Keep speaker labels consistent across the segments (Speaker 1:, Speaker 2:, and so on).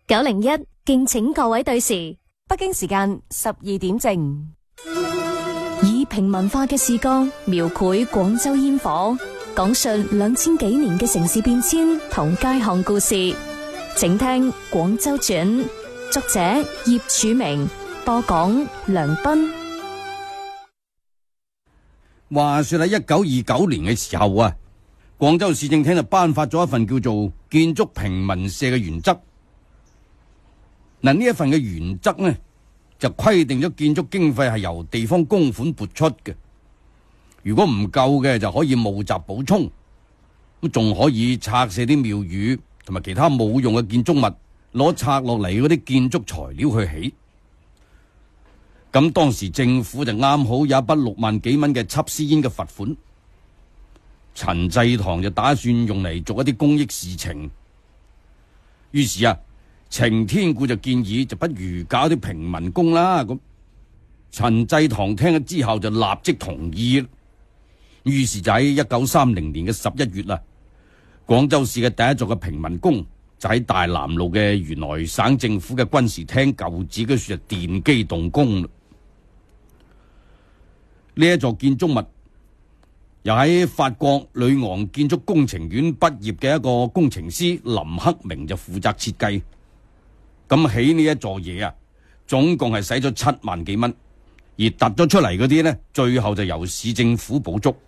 Speaker 1: 901，敬請各位對時。
Speaker 2: 北京時間12點正，
Speaker 1: 以平民化嘅視角描繪廣州煙火，講述2000幾年嘅城市變遷同街巷故事。請聽《廣州傳》，作者葉曙明，播講梁斌。
Speaker 3: 話說喺1929年嘅時候啊，廣州市政廳就頒發咗一份叫做《建築平民社》嘅原則。嗱，呢一份嘅原則呢，就規定咗建築經費係由地方公款撥出嘅，如果唔夠嘅就可以募集補充，咁仲可以拆卸啲廟宇同埋其他冇用嘅建築物，攞拆落嚟嗰啲建築材料去起。咁當時政府就啱好有一筆6萬幾蚊嘅緝私煙嘅罰款，陳濟棠就打算用嚟做一啲公益事情，於是啊，程天固就建議就不如搞啲平民工啦。咁陳濟棠聽咗之後就立即同意，於是就喺1930年嘅11月啦，廣州市嘅第一座嘅平民工就喺大南路嘅原來省政府嘅軍事廳舊址嗰處就奠基動工啦。呢一座建築物又喺法國里昂建築工程院畢業嘅一個工程師林克明就負責設計。咁起呢一座嘢啊，總共係使咗7萬幾蚊，而突咗出嚟嗰啲呢，最後就由市政府補足。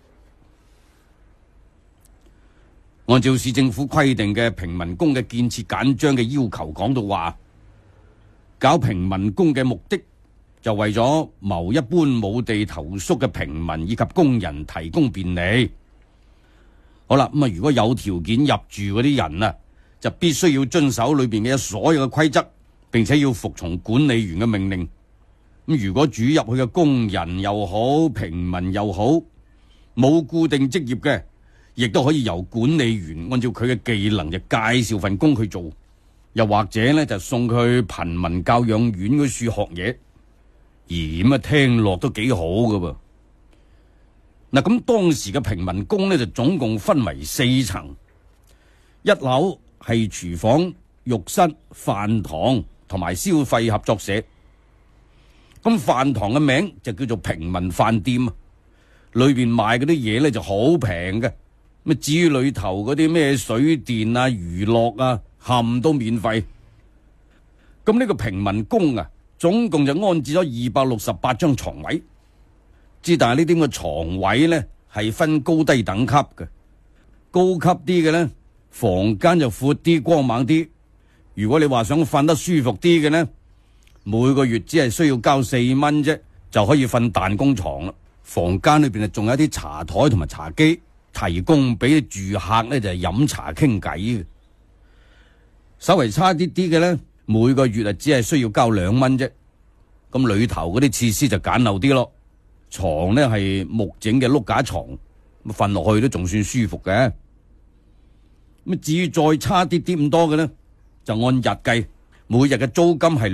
Speaker 3: 按照市政府規定嘅平民工嘅建設簡章嘅要求講到話，搞平民工嘅目的就為咗謀一般冇地投宿嘅平民以及工人提供便利。好啦，咁啊，如果有條件入住嗰啲人啊，就必須要遵守裏邊嘅所有嘅規則，並且要服從管理員嘅命令。咁如果住入去嘅工人又好，平民又好，冇固定職業嘅，亦都可以由管理員按照佢嘅技能就介紹份工去做，又或者呢，就送佢去貧民教養院嗰處學嘢。而咁啊，聽落都幾好噶噃。嗱，咁當時嘅平民工呢，就總共分為4層，一樓係廚房、浴室、飯堂同埋消費合作社。咁飯堂嘅名就叫做平民飯店，裏邊賣嗰啲嘢呢就好平嘅。咁至於裏頭嗰啲咩水電啊、娛樂啊，冚都免費。咁呢個平民工啊，總共就安置咗268張床位。之但係呢啲咁嘅床位呢，係分高低等級嘅，高級啲嘅呢，房間就闊啲、光猛啲。如果你話想瞓得舒服啲嘅呢，每個月只係需要交4蚊啫，就可以瞓彈弓床啦。房間裏邊仲有啲茶台同埋茶几，提供俾住客呢就係飲茶傾偈嘅。稍微差啲啲嘅呢，每個月只係需要交2蚊啫。咁裏頭嗰啲設施就簡陋啲咯。床呢係木整嘅碌架床，咁瞓落去都仲算舒服嘅。咁至於再差啲啲咁多嘅呢，就按日計，每日嘅租金係